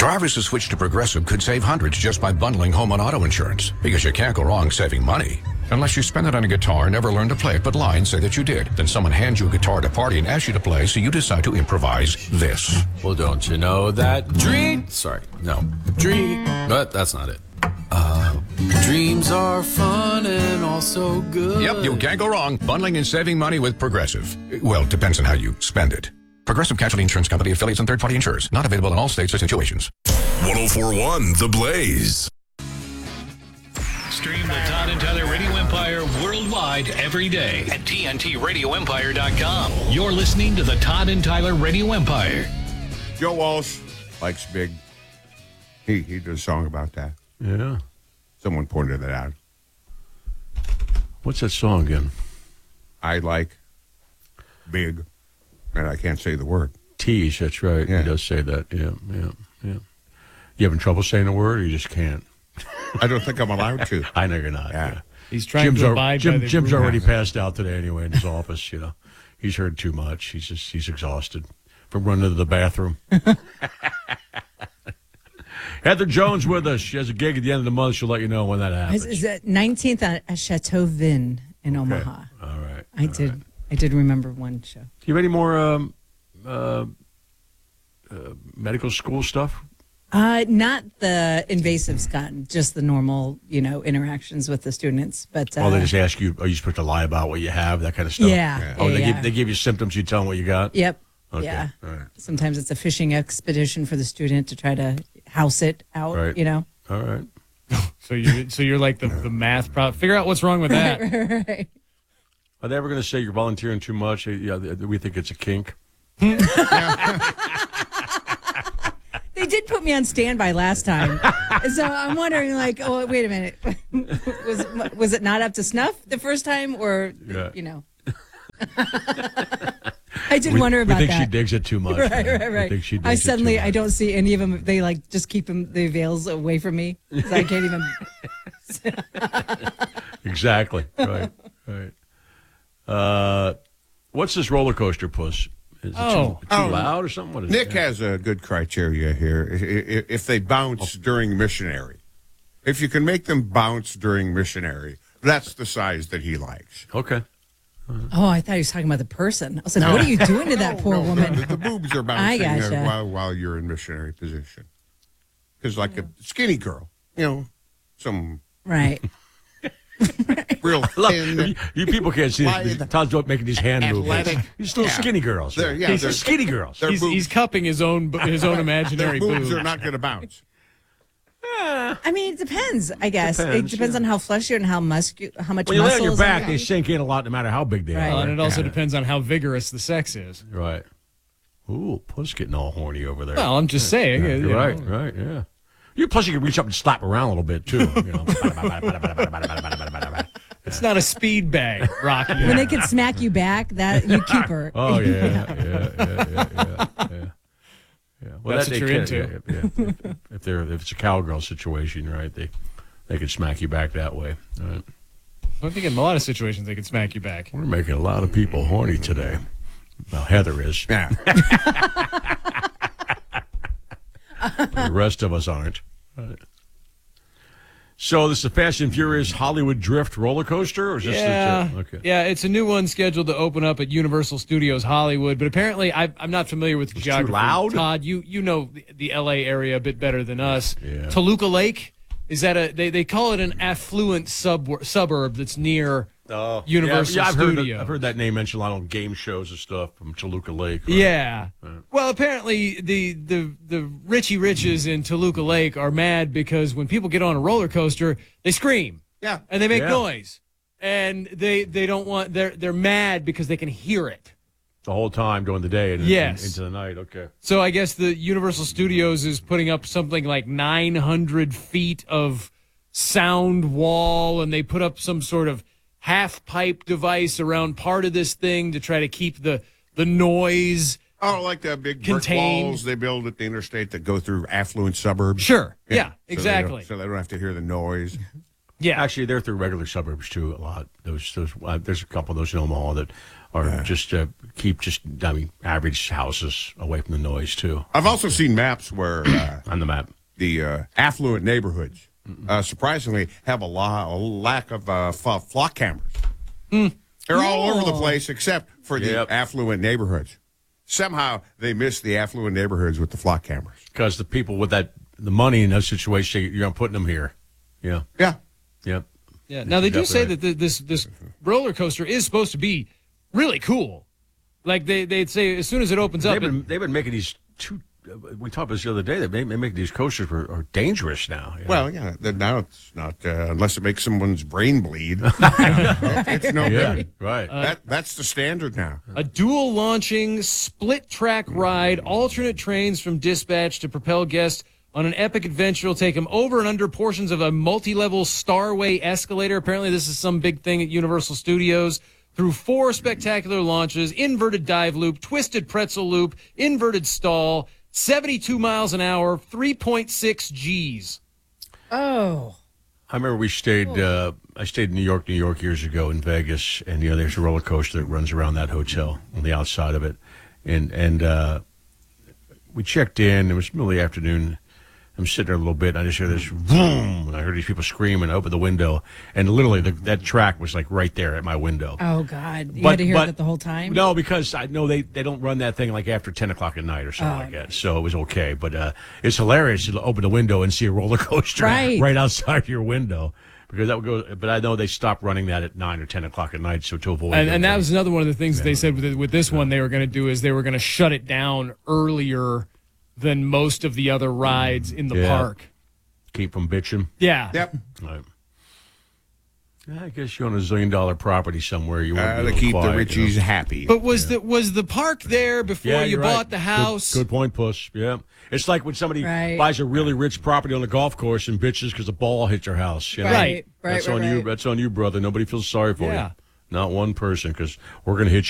Drivers who switch to Progressive could save hundreds just by bundling home and auto insurance, because you can't go wrong saving money. Unless you spend it on a guitar and never learn to play it, but lie and say that you did. Then someone hands you a guitar at a party and asks you to play, so you decide to improvise this. Well, don't you know that but that's not it. Dreams are fun and also good. Yep, you can't go wrong bundling and saving money with Progressive. Well, depends on how you spend it. Progressive Casualty Insurance Company, affiliates, and third-party insurers. Not available in all states or situations. 104.1 The Blaze. Stream the Todd and Tyler Radio Empire worldwide every day at TNTRadioEmpire.com. You're listening to the Todd and Tyler Radio Empire. Joe Walsh likes Big. He did a song about that. Yeah. Someone pointed that out. What's that song again? I like Big, and I can't say the word. Tease, that's right. Yeah. He does say that. Yeah. You having trouble saying the word, or you just can't? I don't think I'm allowed to. I know you're not. Yeah. He's trying to abide by the Jim's rules. already passed out today anyway in his office, you know. He's heard too much. He's exhausted from running to the bathroom. Heather Jones with us. She has a gig at the end of the month. She'll let you know when that happens. Is it 19th at Chateau Vin in Omaha? All right. I did remember one show. Do you have any more medical school stuff? Not the invasive, Scott, just the normal, interactions with the students. But They just ask you, are you supposed to lie about what you have, that kind of stuff? Yeah. Oh, yeah. They give you symptoms, you tell them what you got? Yep. Okay. Yeah. All right. Sometimes it's a fishing expedition for the student to try to house it out, Right. All right. So you're like the math problem. Figure out what's wrong with that. Right. Are they ever going to say you're volunteering too much? Yeah, we think it's a kink. They did put me on standby last time. So I'm wondering, wait a minute. Was it not up to snuff the first time, or, I did wonder about that. We think she digs it too much. Right. We think she digs it too much. I don't see any of them. They just keep the veils away from me. So I can't even. Exactly. Right. What's this roller coaster, Puss? Is it too loud or something? What is Nick has a good criteria here. If they bounce during missionary, if you can make them bounce during missionary, that's the size that he likes. Okay. Oh, I thought he was talking about the person. I was like, what are you doing to that poor woman? The boobs are I bouncing gotcha. while you're in missionary position. Because like a skinny girl, some Right. real thin. You people can't see this. Todd's making these hand Athletic. movements. He's still skinny girls. They're skinny girls. He's cupping his own imaginary Their boobs boob. are not going to bounce. I mean, it depends, I guess. Depends, It depends on how fleshy and how much When muscle you lay on your is back, in they it. sink in a lot no matter how big they Right. are. And it also depends on how vigorous the sex is. Right. Ooh, Puss getting all horny over there. Well, I'm just saying. Yeah, you you're know. right, yeah. Plus, you can reach up and slap around a little bit, too. It's not a speed bag, Rocky. When they can smack you back, that you keep her. Oh, yeah. Well, That's that what you're into. Yeah. If it's a cowgirl situation, right, they can smack you back that way. Right. I think in a lot of situations they can smack you back. We're making a lot of people horny today. Well, Heather is. Yeah. The rest of us aren't. Right. So this is a Fast and Furious Hollywood Drift roller coaster? Or is this okay. Yeah, it's a new one scheduled to open up at Universal Studios Hollywood, but apparently I'm not familiar with the geography. Too loud? Todd, you know the L.A. area a bit better than us. Yeah. Toluca Lake, is that they call it an affluent suburb that's near Universal Studios. I've heard that name mentioned a lot on game shows and stuff from Toluca Lake. Right? Yeah. Well, apparently the Richie Riches in Toluca Lake are mad because when people get on a roller coaster, they scream. Yeah. And they make noise. And they don't want they're mad because they can hear it. The whole time during the day and Yes. into the night. Okay. So I guess the Universal Studios is putting up something like 900 feet of sound wall, and they put up some sort of half-pipe device around part of this thing to try to keep the noise. Oh, like the big brick Contained. walls they build at the interstate that go through affluent suburbs. Sure. Yeah, So exactly. so they don't have to hear the noise. Yeah. Actually, they're through regular suburbs too a lot. There's a couple of those in Omaha that or just keep average houses away from the noise too. I've also seen maps where On the map. the affluent neighborhoods surprisingly have a lack of flock cameras. They're all over the place except for the affluent neighborhoods. Somehow they miss the affluent neighborhoods with the flock cameras. Because the people with the money in those situations, you're putting them here. Yeah. Yeah. Yep. Yeah. Now they do say that this roller coaster is supposed to be really cool. Like they'd say as soon as it opens up, they've been making these two. We talked about this the other day. They make these coasters are dangerous now. You know? Well, yeah. Now it's not unless it makes someone's brain bleed. It's no good. Right. That's the standard now. a dual launching split track ride, alternate trains from dispatch to propel guests on an epic adventure. Will take them over and under portions of a multi-level Starway escalator. Apparently, this is some big thing at Universal Studios. Through 4 spectacular launches, inverted dive loop, twisted pretzel loop, inverted stall, 72 miles an hour, 3.6 Gs. Oh. I remember we stayed. I stayed in New York years ago in Vegas, and there's a roller coaster that runs around that hotel on the outside of it, and we checked in. It was middle of the afternoon. I'm sitting there a little bit, and I just hear this boom, and I heard these people screaming. I opened the window, and literally that track was like right there at my window. Oh, God. You had to hear that the whole time? No, because I know they don't run that thing like after 10 o'clock at night or something like that, so it was okay. But it's hilarious to open the window and see a roller coaster right outside your window. Because that would go, but I know they stopped running that at 9 or 10 o'clock at night, so to avoid. And that was another one of the things that they said with this one they were going to do is they were going to shut it down earlier than most of the other rides in the park. Keep from bitching. Yeah. Yep. Right. I guess you own a $1 zillion property somewhere. You want to keep the Richies happy. But was the park there before you bought the house? Good point, Puss. Yeah. It's like when somebody buys a really rich property on a golf course and bitches because a ball hit your house. You know? Right. That's on you. That's on you, brother. Nobody feels sorry for you. Not one person, because we're going to hit you.